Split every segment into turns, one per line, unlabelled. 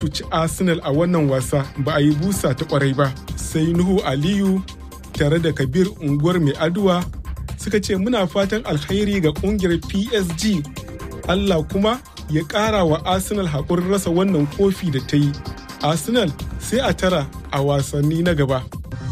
tuci Arsenal a wannan wasa ba a yi busa ta kwarai ba. Sai Nuhu Aliyu tare da Kabir unguwar mai aduwa suka ce muna fatan alkhairi ga kungiyar PSG. Allah kuma ya ƙara wa Arsenal haƙurin rasa wannan kofi da ta yi. Arsenal sai a tara a wasanni na gaba.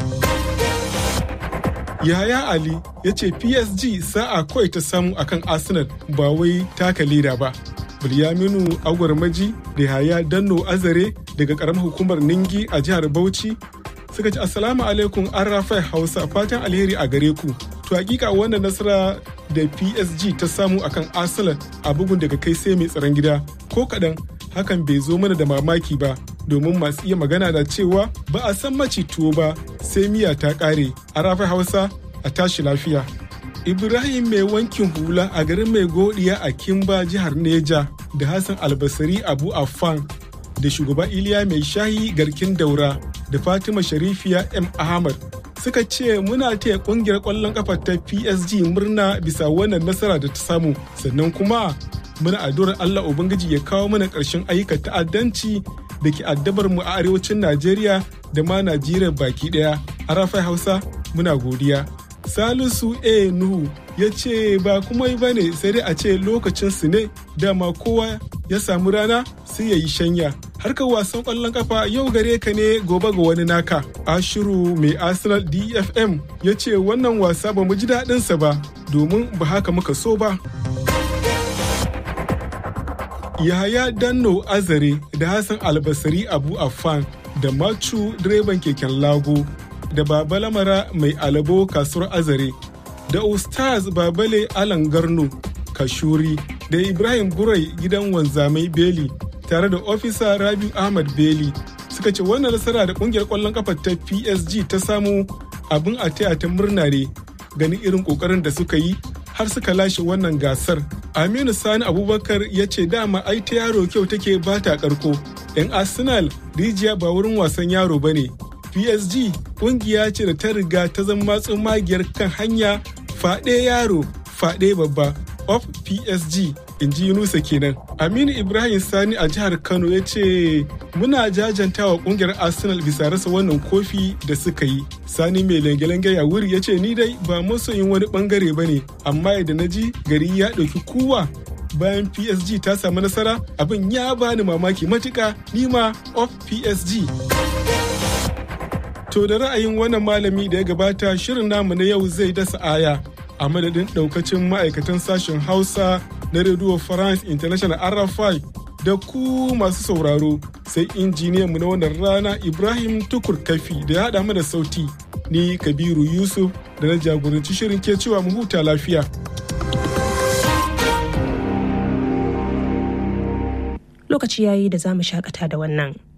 Yahaya Ali ya ce PSG sa'a kawai ta samu akan Arsenal ba wai taka leda ba. Bilyaminu Agwarmaji da Yahaya Danno Azare daga ƙaramar hukumar Ningi a jihar Bauchi suka ce Assalamu alaikum an Rafai Hausa, fatan alheri a gare ku. To hakika wannan nasara da PSG ta samu akan Arsenal a bugun daga kai sai mai tsaron gida ko kaɗan hakan bai zo mana da mamaki ba, domin masu iya magana da cewa ba a san maci tuwo ba sai miya ta ƙare. A Rafai Hausa a tashi lafiya. Ibrahim mai wankin hula a garin mai godiya a Kimba jihar Neja da Hassan Albasari Abu Affan da shugaba Iliya mai shayi garkin daura da Fatima Sharifiya M. Ahmad suka ce muna taya kungiyar kwallon kafa ta PSG murna bisa wannan nasara da ta samu, sannan kuma muna addu'ar Allah Ubangiji ya kawo mana ƙarshen ayyukan ta'addanci da ke addabar mu a arewacin Najeriya da ma Najeriya baki ɗaya. A Rafai Hausa muna godiya. Salisu A. Nuhu ya ce ba kuma ba ne sai dai a ce lokacin su ne, dama kowa ya samu rana sai ya yi shanya. Harkar wasan ƙwallon kafa yau gare ka ne gobe ga wani naka. Ashiru mai Arsenal DFM ya ce wannan wasa ba mu ji daɗinsa ba domin ba haka muka so ba. Yahaya Danno Azare da Hassan Albasari Abu Affan da Machu direban keken Lago da Baba Lamara mai alabo kasuwar Azare da Ustaz Babale Alan Garno Kashuri da Ibrahim Burai gidan wanzamai Beli tare da ofisa Rabiu Ahmad Beli suka ce wannan nasara da kungiyar kwallon kafa ta PSG ta samu abin a taya ta murna ne ganin irin kokarin da suka yi har suka lashe wannan gasar. Aminu Sani Abubakar ya ce dama ai ta yaro kyau take ba ta karko. 'Yan Arsenal rijiya ba wurin wasan yaro ba ne. PSG kungiya ce da ta riga ta zama magiyar kan hanya faɗe yaro faɗe babba of PSG, in ji Yunusa kenan. Aminu Ibrahim Sani a jihar Kano ya ce muna jajantawa kungiyar Arsenal bisa rasa wannan kofi da suka yi. Sani mai lange-lange ya wuri ya ce ni dai ba masoyin wani bangare ba ne, amma yadda na ji gari ya ɗauki kowa bayan PSG ta samu nasara abin ya bani mamaki matuƙa, nima of PSG. To da ra'ayin wannan malami da ya gabata shirin namu na yau zai dasa aya a madadin daukacin ma'aikatan sashen Hausa na Radio France International RFI da ku masu sauraro, sai injiniyanmu na wannan rana Ibrahim Tukur Kafi da ya haɗa mana sauti. Ni Kabiru Yusuf da na jagoranci shirin ke cewa mu huta lafiya.
Lokaci yayi da za mu shakata da wannan.